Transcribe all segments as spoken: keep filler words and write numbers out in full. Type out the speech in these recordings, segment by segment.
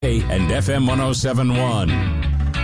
and F M one oh seven point one.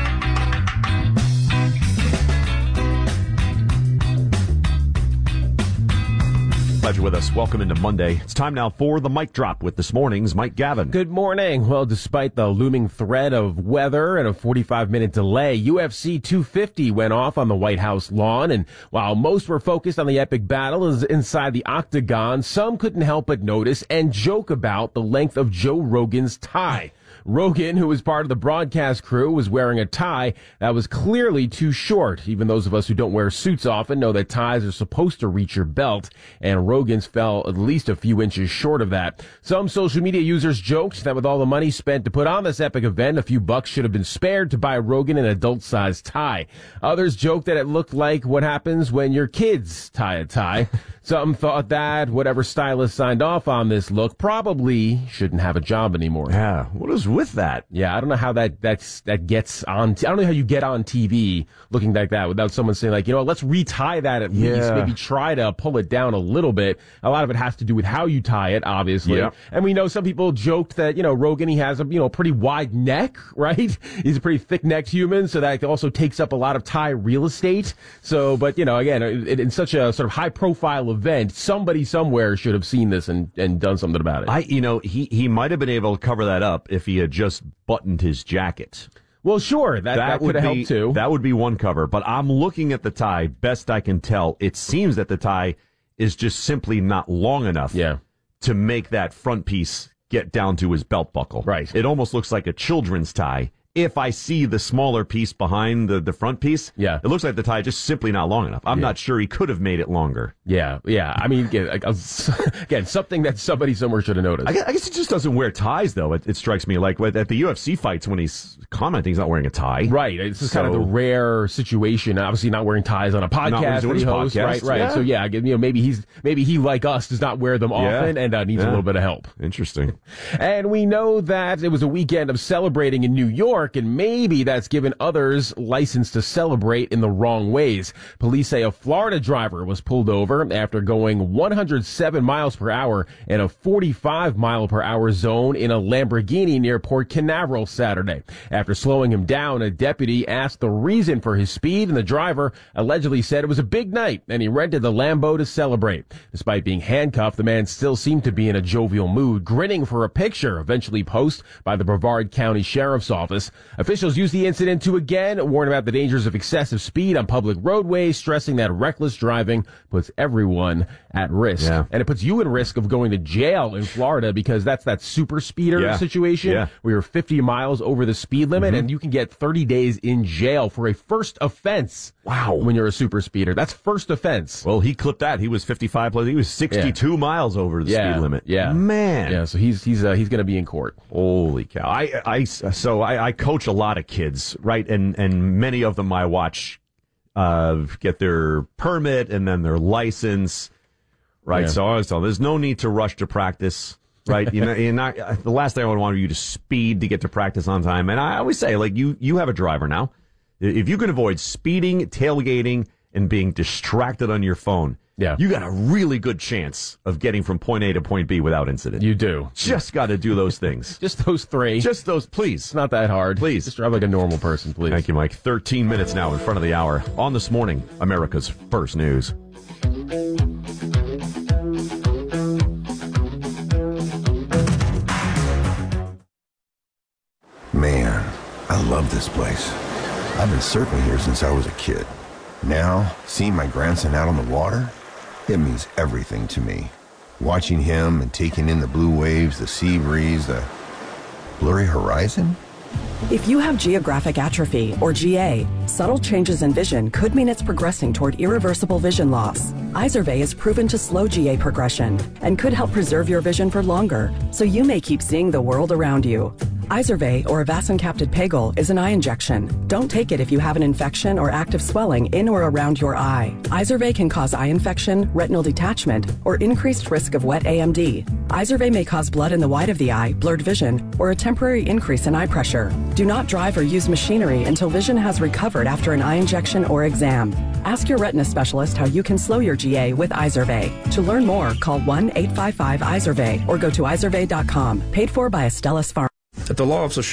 Glad you're with us. Welcome into Monday. It's time now for the Mic Drop with this morning's Mike Gavin. Good morning. Well, despite the looming threat of weather and a forty-five minute delay, U F C two fifty went off on the White House lawn, and while most were focused on the epic battle inside the octagon, some couldn't help but notice and joke about the length of Joe Rogan's tie. Rogan, who was part of the broadcast crew, was wearing a tie that was clearly too short. Even those of us who don't wear suits often know that ties are supposed to reach your belt, and Rogan's fell at least a few inches short of that. Some social media users joked that with all the money spent to put on this epic event, a few bucks should have been spared to buy Rogan an adult-sized tie. Others joked that it looked like what happens when your kids tie a tie. Some thought that whatever stylist signed off on this look probably shouldn't have a job anymore. Yeah, what is with that? Yeah, I don't know how that that's, that gets on. T- I don't know how you get on T V looking like that without someone saying, like, you know, let's retie that at yeah. least. Maybe try to pull it down a little bit. A lot of it has to do with how you tie it, obviously. Yeah. And we know some people joked that, you know, Rogan, he has a, you know, pretty wide neck, right? He's a pretty thick-necked human, so that also takes up a lot of tie real estate. So, but, you know, again, it, in such a sort of high-profile event, somebody somewhere should have seen this and, and done something about it. I, you know, he, he might have been able to cover that up if he had just buttoned his jacket. Well, sure, that, that, that could have helped too. That would be one cover, but I'm looking at the tie, best I can tell. It seems that the tie is just simply not long enough yeah. to make that front piece get down to his belt buckle. Right. It almost looks like a children's tie. If I see the smaller piece behind the, the front piece, yeah. it looks like the tie is just simply not long enough. I'm yeah. not sure he could have made it longer. Yeah, yeah. I mean, again, again something that somebody somewhere should have noticed. I guess, I guess he just doesn't wear ties, though. It, it strikes me like at the U F C fights when he's commenting, he's not wearing a tie. Right. This is so, kind of the rare situation. Obviously, not wearing ties on a podcast that he hosts. Podcast. Right, right. Yeah. So yeah, you know, maybe he's maybe he like us does not wear them often yeah. and uh, needs yeah. a little bit of help. Interesting. And we know that it was a weekend of celebrating in New York, and maybe that's given others license to celebrate in the wrong ways. Police say a Florida driver was pulled over after going one hundred seven miles per hour in a forty-five mile per hour zone in a Lamborghini near Port Canaveral Saturday. After slowing him down, a deputy asked the reason for his speed, and the driver allegedly said it was a big night and he rented the Lambo to celebrate. Despite being handcuffed, the man still seemed to be in a jovial mood, grinning for a picture eventually posted by the Brevard County Sheriff's Office. Officials used the incident to again warn about the dangers of excessive speed on public roadways, stressing that reckless driving puts everyone at risk. Yeah. And it puts you at risk of going to jail in Florida because that's that super speeder yeah. situation yeah. where you're fifty miles over the speed limit mm-hmm. and you can get thirty days in jail for a first offense. Wow. When you're a super speeder. That's first offense. Well, he clipped that. He was fifty-five plus. He was sixty-two yeah. miles over the yeah. speed limit. Yeah. Man. Yeah, so he's he's uh, he's going to be in court. Holy cow. I I so I, I coach a lot of kids, right? And and many of them I watch uh get their permit and then their license, right? Yeah. So I always tell them, there's no need to rush to practice. Right, you know, you're not, the last thing I would want you to speed to get to practice on time. And I always say, like, you, you have a driver now. If you can avoid speeding, tailgating, and being distracted on your phone, yeah. you got a really good chance of getting from point A to point B without incident. You do. Just got to do those things. Just those three. Just those, please. It's not that hard. Please. Just drive like a normal person, please. Thank you, Mike. thirteen minutes now in front of the hour. On This Morning, America's First News. Man, I love this place. I've been surfing here since I was a kid. Now, seeing my grandson out on the water, it means everything to me. Watching him and taking in the blue waves, the sea breeze, the blurry horizon. If you have geographic atrophy, or G A, subtle changes in vision could mean it's progressing toward irreversible vision loss. Izervay is proven to slow G A progression and could help preserve your vision for longer, so you may keep seeing the world around you. Izervay, or avacincaptad pegol, is an eye injection. Don't take it if you have an infection or active swelling in or around your eye. Izervay can cause eye infection, retinal detachment, or increased risk of wet A M D. Izervay may cause blood in the white of the eye, blurred vision, or a temporary increase in eye pressure. Do not drive or use machinery until vision has recovered after an eye injection or exam. Ask your retina specialist how you can slow your G A with Izervay. To learn more, call one eight five five Izervay or go to izervay dot com. Paid for by Astellas Pharma. At the Law Office of